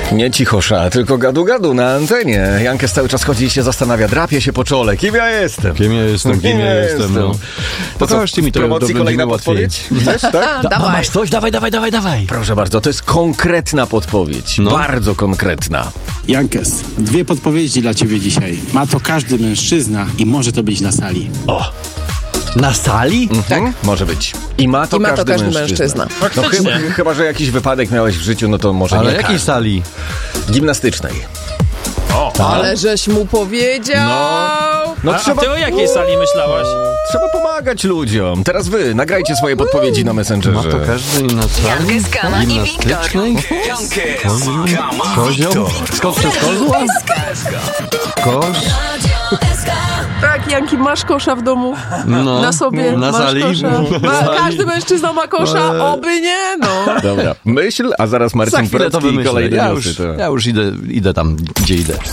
Nie cichosza, tylko gadu na antenie. Jankes cały czas chodzi i się zastanawia, drapie się po czole. Kim ja jestem? Kim ja jestem? No. Pokażcie mi to. Promocji kolejna podpowiedź? Chcesz, tak? Dawaj. Masz coś? Dawaj. Proszę bardzo, to jest konkretna podpowiedź. No. Bardzo konkretna. Jankes, 2 podpowiedzi dla ciebie dzisiaj. Ma to każdy mężczyzna i może to być na sali. O, Na sali? tak, może być. I ma to każdy mężczyzna. No chyba, że jakiś wypadek miałeś w życiu, no to może Ale nie jakiej każdy. sali? Gimnastycznej. Ale żeś mu powiedział. No A trzeba, ty o jakiej sali myślałaś? trzeba pomagać ludziom. Teraz wy, nagrajcie swoje podpowiedzi na Messengerze. Ma to każdy na sali? Jankes, Kama i Gimnastycznej? Kozioł? Skok przez kozła? Kosz? Tak, Janki, masz kosza w domu. No. Na sobie. Na masz sali? Kosza. Każdy mężczyzna ma kosza, oby nie, no. Dobra, myśl, a zaraz Za Marcin chwilę to Precki i wymyślę. kolejne Ja newsy. już idę tam, gdzie idę.